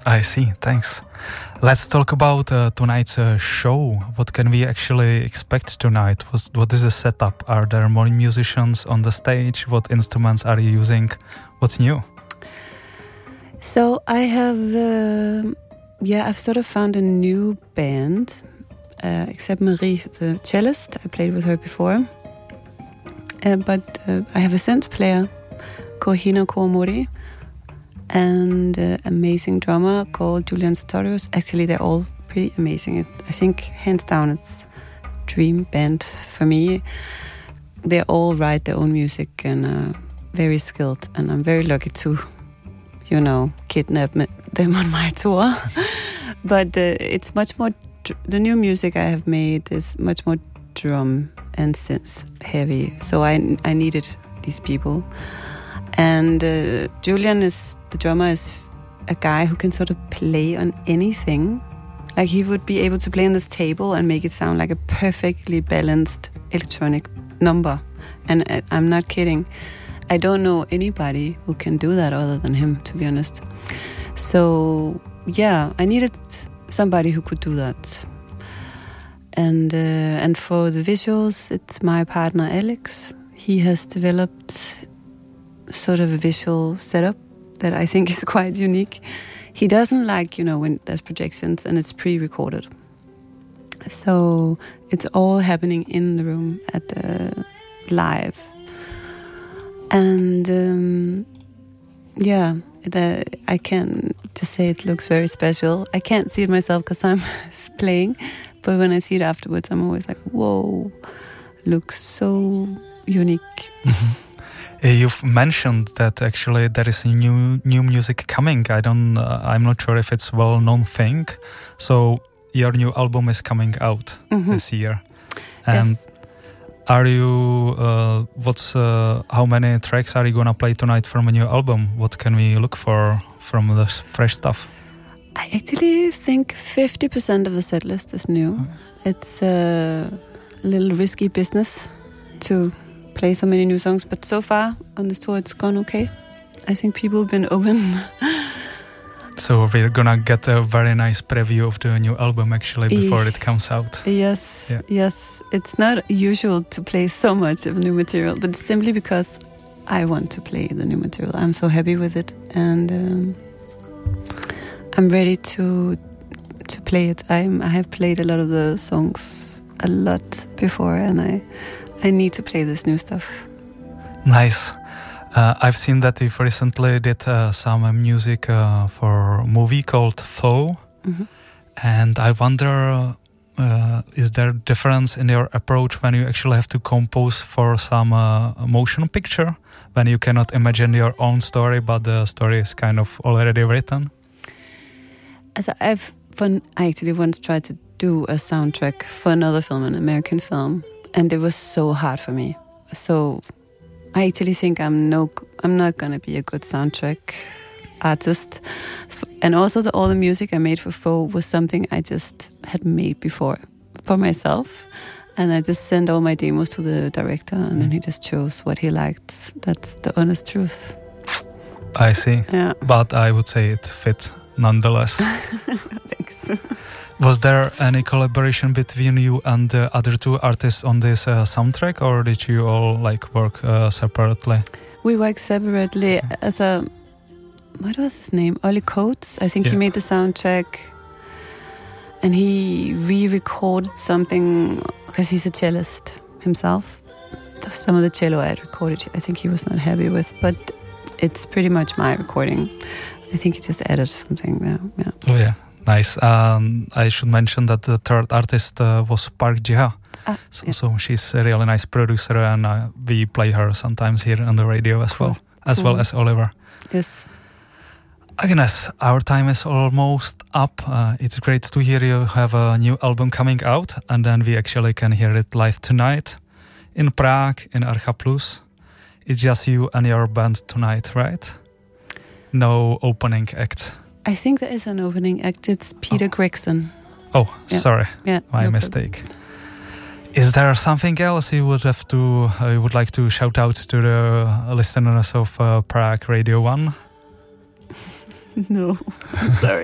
I see, thanks. Let's talk about tonight's show. What can we actually expect tonight? What is the setup? Are there more musicians on the stage? What instruments are you using? What's new? So I have, I've sort of found a new band, except Marie, the cellist. I played with her before. But I have a synth player called Hina Kawamori and an amazing drummer called Julian Sartorius. Actually, they're all pretty amazing. I think, hands down, it's dream band for me. They all write their own music and very skilled. And I'm very lucky to, kidnap them on my tour. But it's much more... The new music I have made is much more drum and synth heavy. So I needed these people. And Julian, the drummer, is a guy who can sort of play on anything. Like he would be able to play on this table and make it sound like a perfectly balanced electronic number. And I'm not kidding. I don't know anybody who can do that other than him, to be honest. So, I needed somebody who could do that. And for the visuals, it's my partner Alex. He has developed sort of a visual setup that I think is quite unique. He doesn't like, when there's projections and it's pre-recorded. So it's all happening in the room at live. And I can just say it looks very special. I can't see it myself because I'm playing, but when I see it afterwards, I'm always like, whoa, looks so unique. You've mentioned that actually there is new music coming. I'm not sure if it's a well-known thing. So your new album is coming out this year. And yes. Are you, how many tracks are you gonna play tonight from a new album? What can we look for from the fresh stuff? I actually think 50% of the set list is new. It's a little risky business to play so many new songs, but so far on this tour it's gone okay. I think people have been open. So we're gonna get a very nice preview of the new album actually before it comes out. Yes, yes. It's not usual to play so much of new material, but it's simply because I want to play the new material. I'm so happy with it, and I'm ready to play it. I have played a lot of the songs a lot before, and I need to play this new stuff. Nice. I've seen that you've recently did some music for a movie called Thaw. And I wonder, is there a difference in your approach when you actually have to compose for some motion picture, when you cannot imagine your own story, but the story is kind of already written? I actually once tried to do a soundtrack for another film, an American film, and it was so hard for me. So I actually think I'm not gonna be a good soundtrack artist. And also all the music I made for Foe was something I just had made before for myself. And I just sent all my demos to the director, and then he just chose what he liked. That's the honest truth. I see. Yeah. But I would say it fit nonetheless. Thanks. Was there any collaboration between you and the other two artists on this soundtrack, or did you all work separately? We worked separately as what was his name? Ollie Coates. I think he made the soundtrack, and he re-recorded something because he's a cellist himself. Some of the cello I had recorded, I think he was not happy with, but it's pretty much my recording. I think he just added something there. Yeah. Oh yeah. Nice. I should mention that the third artist was Park Jiha. So she's a really nice producer, and we play her sometimes here on the radio as well, well as Oliver. Yes. Agnes, our time is almost up. It's great to hear you have a new album coming out, and then we actually can hear it live tonight in Prague, in Archa Plus. It's just you and your band tonight, right? No opening act. I think there is an opening act. It's Peter Gregson. Oh, sorry. Yeah, my mistake. Is there something else you would like to shout out to the listeners of Prague Radio 1? No, I'm sorry.